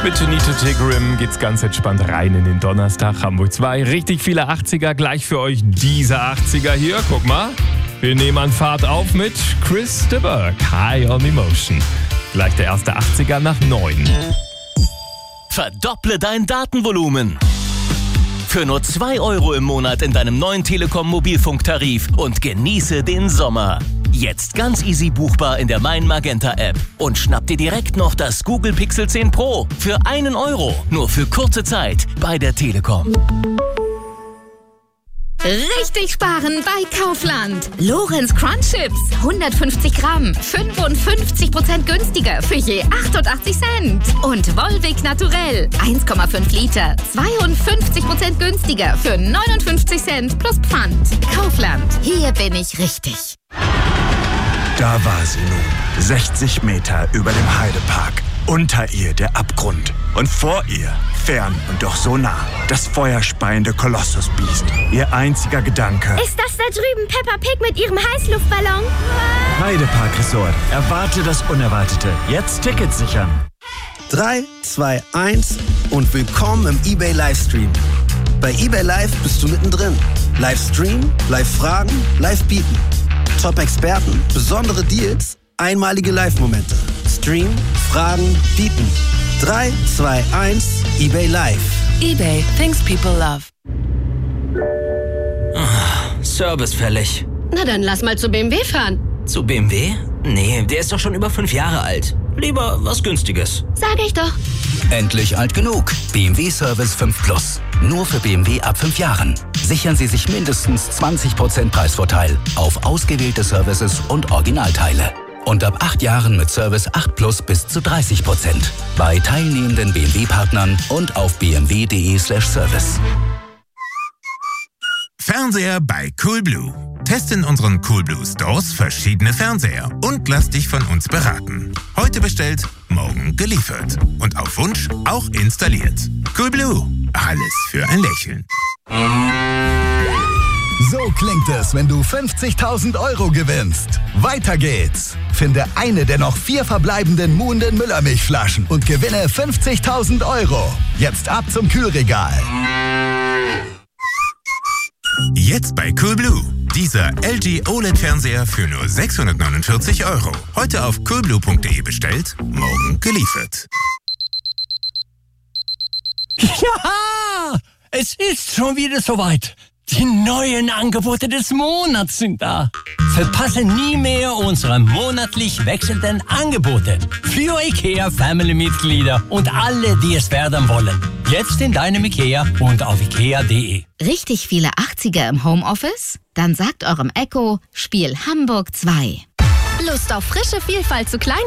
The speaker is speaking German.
Mit Nito Tigrim geht's ganz entspannt rein in den Donnerstag. Hamburg 2, richtig viele 80er. Gleich für euch diese 80er hier. Guck mal, wir nehmen an Fahrt auf mit Chris de Burgh, High on Emotion. Gleich der erste 80er nach 9. Verdopple dein Datenvolumen. Für nur 2 € im Monat in deinem neuen Telekom-Mobilfunktarif und genieße den Sommer. Jetzt ganz easy buchbar in der Mein Magenta App. Und schnapp dir direkt noch das Google Pixel 10 Pro für 1 €. Nur für kurze Zeit bei der Telekom. Richtig sparen bei Kaufland. Lorenz Crunch Chips, 150 Gramm, 55% günstiger für je 88 Cent. Und Volvic Naturell, 1,5 Liter, 52% günstiger für 59 Cent plus Pfand. Kaufland, hier bin ich richtig. Da war sie nun, 60 Meter über dem Heidepark. Unter ihr der Abgrund. Und vor ihr, fern und doch so nah, das feuerspeiende Kolossusbiest. Ihr einziger Gedanke: Ist das da drüben Peppa Pig mit ihrem Heißluftballon? Heidepark Resort. Erwarte das Unerwartete. Jetzt Tickets sichern. 3, 2, 1 und willkommen im eBay Livestream. Bei eBay Live bist du mittendrin. Livestream, Live-Fragen, Live-Bieten. Top-Experten, besondere Deals, einmalige Live-Momente. Stream, Fragen, Bieten. 3, 2, 1, eBay Live. eBay, things people love. Service fällig. Na dann lass mal zu BMW fahren. Zu BMW? Nee, der ist doch schon über 5 Jahre alt. Lieber was Günstiges. Sag ich doch. Endlich alt genug. BMW Service 5 Plus. Nur für BMW ab 5 Jahren. Sichern Sie sich mindestens 20% Preisvorteil auf ausgewählte Services und Originalteile. Und ab 8 Jahren mit Service 8 Plus bis zu 30%. Bei teilnehmenden BMW-Partnern und auf bmw.de/service. Fernseher bei Coolblue. Teste in unseren Coolblue Stores verschiedene Fernseher und lass dich von uns beraten. Heute bestellt, morgen geliefert. Und auf Wunsch auch installiert. Coolblue. Alles für ein Lächeln. So klingt es, wenn du 50.000 € gewinnst. Weiter geht's. Finde eine der noch 4 verbleibenden Muhnden Müllermilchflaschen und gewinne 50.000 €. Jetzt ab zum Kühlregal. Jetzt bei Coolblue. Dieser LG OLED-Fernseher für nur 649 €. Heute auf coolblue.de bestellt, morgen geliefert. Ja, es ist schon wieder soweit. Die neuen Angebote des Monats sind da. Verpasse nie mehr unsere monatlich wechselnden Angebote für IKEA-Family-Mitglieder und alle, die es werden wollen. Jetzt in deinem IKEA und auf ikea.de. Richtig viele 80er im Homeoffice? Dann sagt eurem Echo, Spiel Hamburg 2. Lust auf frische Vielfalt zu klein?